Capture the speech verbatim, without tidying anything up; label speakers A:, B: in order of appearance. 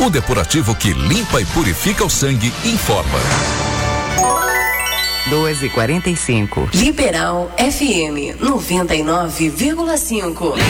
A: O depurativo que limpa e purifica o sangue informa.
B: doze e quarenta e cinco.
C: Liberal F M noventa e nove vírgula cinco.